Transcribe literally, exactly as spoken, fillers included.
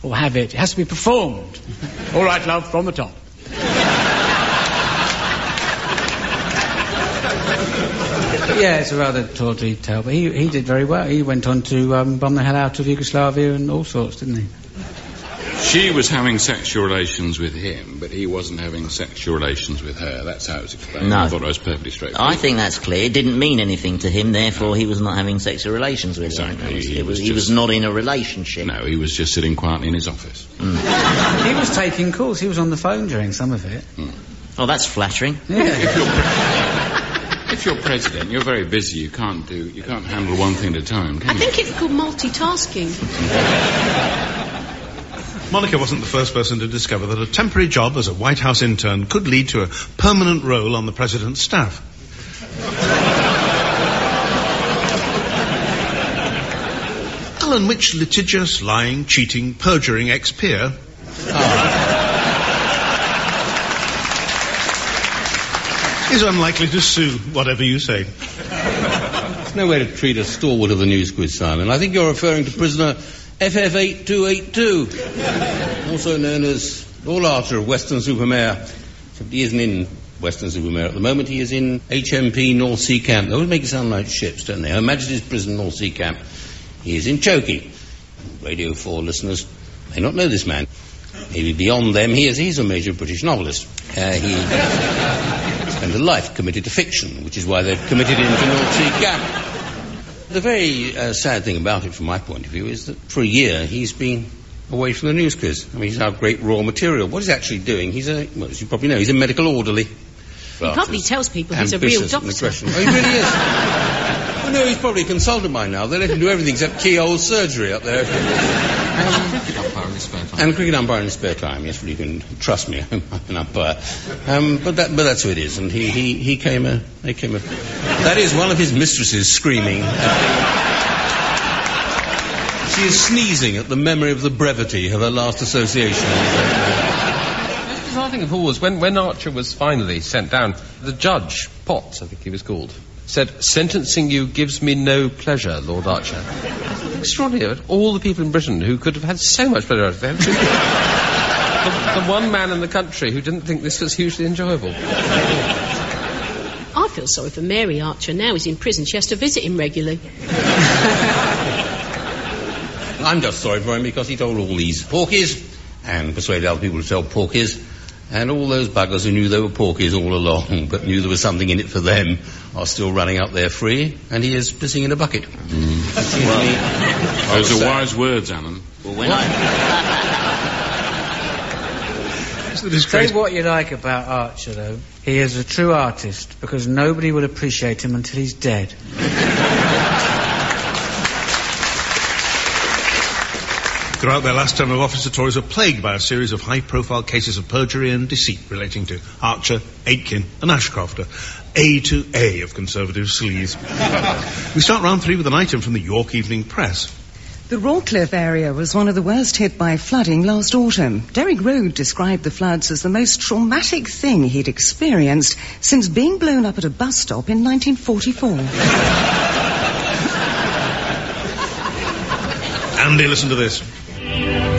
or have it. It has to be performed. All right, love, from the top. Yeah, it's a rather tawdry tale, but he, he did very well. He went on to um, bomb the hell out of Yugoslavia and all sorts, didn't he? She was having sexual relations with him, but he wasn't having sexual relations with her. That's how it was explained. No. I thought I was perfectly straightforward. I think that's clear. It didn't mean anything to him, therefore he was not having sexual relations with her. Exactly. It was, He it was, was he just- was not in a relationship. No, he was just sitting quietly in his office. Mm. He was taking calls. He was on the phone during some of it. Mm. Oh, that's flattering. Yeah. If you're president, you're very busy. You can't do, you can't handle one thing at a time, can I you? think it's called multitasking. Monica wasn't the first person to discover that a temporary job as a White House intern could lead to a permanent role on the president's staff. Alan, which litigious, lying, cheating, perjuring ex-peer... is unlikely to sue whatever you say. There's no way to treat a stalwart of the news quiz, Simon. I think you're referring to prisoner F F eight two eight two, also known as Lord Archer of Weston-super-Mare. Except he isn't in Weston-super-Mare at the moment. He is in H M P North Sea Camp. They always make it sound like ships, don't they? Her Majesty's Prison North Sea Camp. He is in Chokey. Radio four listeners may not know this man. Maybe beyond them, he is he's a major British novelist. Uh, he spent a life committed to fiction, which is why they've committed him to North Sea Camp. The very uh, sad thing about it, from my point of view, is that for a year he's been away from the news quiz. I mean, he's our great raw material. What he's actually doing, he's a, well, as you probably know, he's a medical orderly. He probably tells people he's a real Ambitious and doctor. aggressive. Oh, he really is. Well, no, he's probably a consultant by now. They let him do everything except keyhole surgery up there. Um, and cricket umpire in his spare time. Yes, well, you can trust me. I'm an umpire. Um, but that, but that's who it is. And he, he, he came a, they came a. That is one of his mistresses screaming. Uh, she is sneezing at the memory of the brevity of her last association. The bizarre thing of all was when, when Archer was finally sent down, the judge, Potts, I think he was called, said, "Sentencing you gives me no pleasure, Lord Archer." Extraordinary. All the people in Britain who could have had so much pleasure out of it. the, the one man in the country who didn't think this was hugely enjoyable. I feel sorry for Mary Archer. Now he's in prison. She has to visit him regularly. I'm just sorry for him because he told all these porkies and persuaded other people to tell porkies, and all those buggers who knew they were porkies all along but knew there was something in it for them are still running up there free, and he is pissing in a bucket. Mm. Well, those are wise words, Alan. Well, when I... Say what you like about Archer, though. He is a true artist, because nobody will appreciate him until he's dead. Throughout their last term of office, the Tories were plagued by a series of high-profile cases of perjury and deceit relating to Archer, Aitken and Ashcroft, A to A of Conservative sleaze. We start round three with an item from the York Evening Press. The Rawcliffe area was one of the worst hit by flooding last autumn. Derek Road described the floods as the most traumatic thing he'd experienced since being blown up at a bus stop in nineteen forty-four. Andy, listen to this.